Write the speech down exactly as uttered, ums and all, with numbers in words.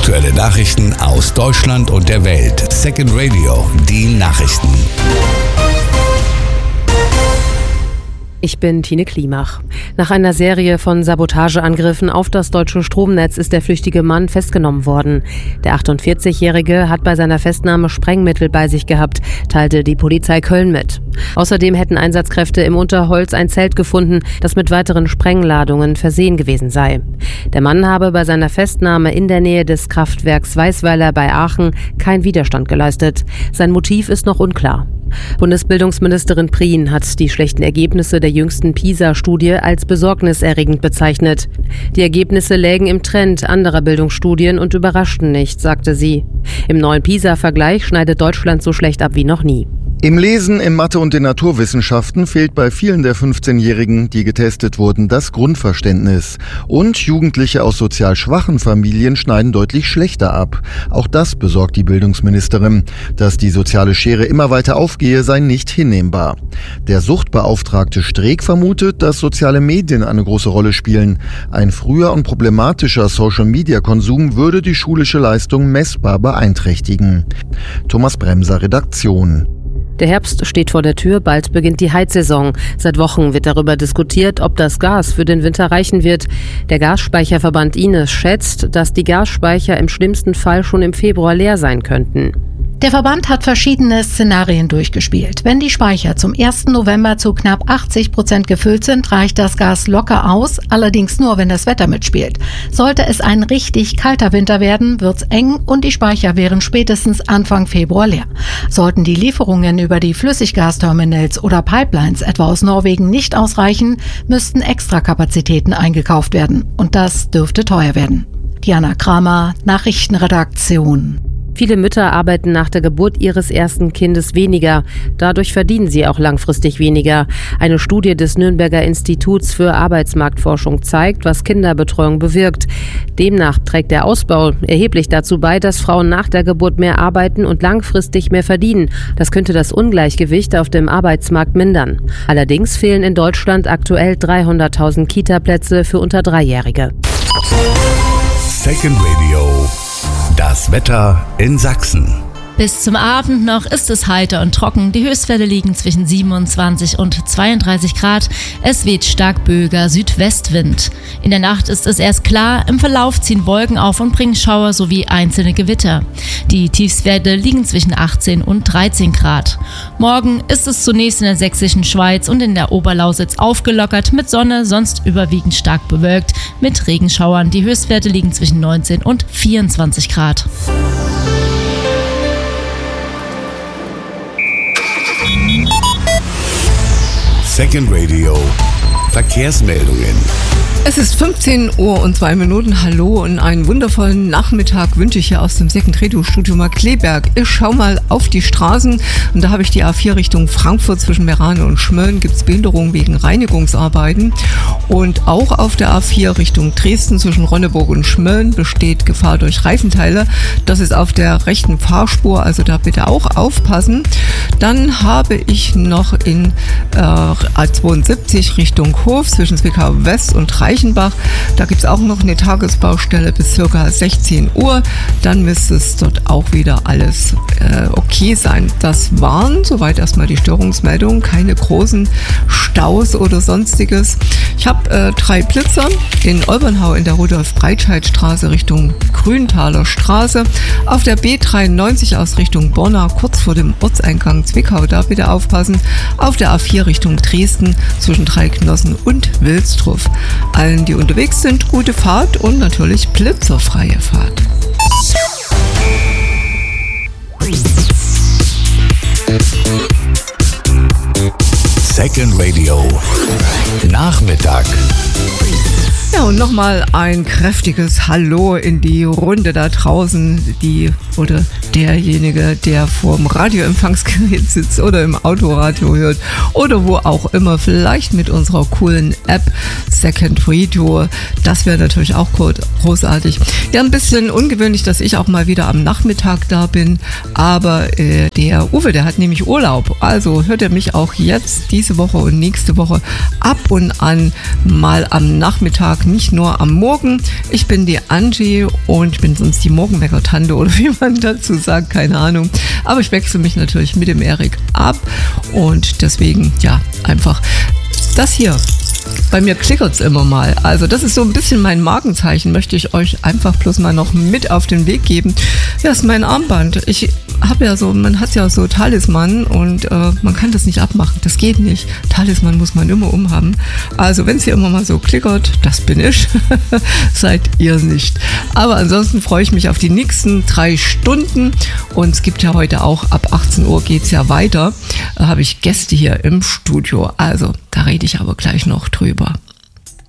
Aktuelle Nachrichten aus Deutschland und der Welt. Second Radio, die Nachrichten. Ich bin Tine Klimach. Nach einer Serie von Sabotageangriffen auf das deutsche Stromnetz ist der flüchtige Mann festgenommen worden. Der achtundvierzigjährige hat bei seiner Festnahme Sprengmittel bei sich gehabt, teilte die Polizei Köln mit. Außerdem hätten Einsatzkräfte im Unterholz ein Zelt gefunden, das mit weiteren Sprengladungen versehen gewesen sei. Der Mann habe bei seiner Festnahme in der Nähe des Kraftwerks Weißweiler bei Aachen keinen Widerstand geleistet. Sein Motiv ist noch unklar. Bundesbildungsministerin Prien hat die schlechten Ergebnisse der jüngsten PISA-Studie als besorgniserregend bezeichnet. Die Ergebnisse lägen im Trend anderer Bildungsstudien und überraschten nicht, sagte sie. Im neuen PISA-Vergleich schneidet Deutschland so schlecht ab wie noch nie. Im Lesen, in Mathe und den Naturwissenschaften fehlt bei vielen der fünfzehnjährigen, die getestet wurden, das Grundverständnis. Und Jugendliche aus sozial schwachen Familien schneiden deutlich schlechter ab. Auch das besorgt die Bildungsministerin. Dass die soziale Schere immer weiter aufgehe, sei nicht hinnehmbar. Der Suchtbeauftragte Streeck vermutet, dass soziale Medien eine große Rolle spielen. Ein früher und problematischer Social-Media-Konsum würde die schulische Leistung messbar beeinträchtigen. Thomas Bremser, Redaktion. Der Herbst steht vor der Tür, bald beginnt die Heizsaison. Seit Wochen wird darüber diskutiert, ob das Gas für den Winter reichen wird. Der Gasspeicherverband I N E S schätzt, dass die Gasspeicher im schlimmsten Fall schon im Februar leer sein könnten. Der Verband hat verschiedene Szenarien durchgespielt. Wenn die Speicher zum ersten November zu knapp achtzig Prozent gefüllt sind, reicht das Gas locker aus, allerdings nur, wenn das Wetter mitspielt. Sollte es ein richtig kalter Winter werden, wird's eng und die Speicher wären spätestens Anfang Februar leer. Sollten die Lieferungen über die Flüssiggasterminals oder Pipelines etwa aus Norwegen nicht ausreichen, müssten Extrakapazitäten eingekauft werden. Und das dürfte teuer werden. Diana Kramer, Nachrichtenredaktion. Viele Mütter arbeiten nach der Geburt ihres ersten Kindes weniger. Dadurch verdienen sie auch langfristig weniger. Eine Studie des Nürnberger Instituts für Arbeitsmarktforschung zeigt, was Kinderbetreuung bewirkt. Demnach trägt der Ausbau erheblich dazu bei, dass Frauen nach der Geburt mehr arbeiten und langfristig mehr verdienen. Das könnte das Ungleichgewicht auf dem Arbeitsmarkt mindern. Allerdings fehlen in Deutschland aktuell dreihunderttausend Kita-Plätze für unter Dreijährige. Second Radio. Das Wetter in Sachsen. Bis zum Abend noch ist es heiter und trocken. Die Höchstwerte liegen zwischen siebenundzwanzig und zweiunddreißig Grad. Es weht stark böiger Südwestwind. In der Nacht ist es erst klar. Im Verlauf ziehen Wolken auf und bringen Schauer sowie einzelne Gewitter. Die Tiefstwerte liegen zwischen achtzehn und dreizehn Grad. Morgen ist es zunächst in der sächsischen Schweiz und in der Oberlausitz aufgelockert mit Sonne, sonst überwiegend stark bewölkt mit Regenschauern. Die Höchstwerte liegen zwischen neunzehn und vierundzwanzig Grad. Second Radio. Verkehrsmeldungen. Es ist fünfzehn Uhr und zwei Minuten. Hallo und einen wundervollen Nachmittag wünsche ich hier aus dem Second Radio Studio Markkleeberg. Ich schau mal auf die Straßen und da habe ich die A vier Richtung Frankfurt zwischen Meerane und Schmölln. Gibt es Behinderungen wegen Reinigungsarbeiten. Und auch auf der A vier Richtung Dresden zwischen Ronneburg und Schmölln besteht Gefahr durch Reifenteile. Das ist auf der rechten Fahrspur, also da bitte auch aufpassen. Dann habe ich noch in äh, A zweiundsiebzig Richtung Hof zwischen Zwickau West und Reichenbach. Da gibt es auch noch eine Tagesbaustelle bis ca. sechzehn Uhr. Dann müsste es dort auch wieder alles äh, okay sein. Das waren soweit erstmal die Störungsmeldungen. Keine großen Staus oder sonstiges. Ich habe äh, drei Blitzer in Olbernhau in der Rudolf-Breitscheid-Straße Richtung Grüntaler Straße. Auf der B dreiundneunzig aus Richtung Borna kurz vor dem Ortseingang Zwickau. Da bitte aufpassen. Auf der A vier Richtung Dresden zwischen Dreiknossen und Wilsdruff. Allen, die unterwegs sind, gute Fahrt und natürlich blitzerfreie Fahrt. Second Radio. Nachmittag. Ja, und nochmal ein kräftiges Hallo in die Runde da draußen, die oder derjenige, der vorm Radioempfangsgerät sitzt oder im Autoradio hört oder wo auch immer, vielleicht mit unserer coolen App Second Radio. Das wäre natürlich auch großartig. Ja, ein bisschen ungewöhnlich, dass ich auch mal wieder am Nachmittag da bin, aber äh, der Uwe, der hat nämlich Urlaub. Also hört er mich auch jetzt diese Woche und nächste Woche ab und an mal am Nachmittag. Nachmittag, nicht nur am Morgen. Ich bin die Angie und ich bin sonst die Morgenwecker-Tante oder wie man dazu sagt, keine Ahnung. Aber ich wechsle mich natürlich mit dem Erik ab und deswegen, ja, einfach das hier. Bei mir klickert es immer mal. Also das ist so ein bisschen mein Markenzeichen, möchte ich euch einfach bloß mal noch mit auf den Weg geben. Ja, ist mein Armband. Ich habe ja so, man hat ja so Talisman und äh, man kann das nicht abmachen. Das geht nicht. Talisman muss man immer umhaben. Also wenn es hier immer mal so klickert, das bin ich. Seid ihr nicht. Aber ansonsten freue ich mich auf die nächsten drei Stunden. Und es gibt ja heute auch, ab achtzehn Uhr geht es ja weiter. Da habe ich Gäste hier im Studio. Also da rede ich aber gleich noch drüber.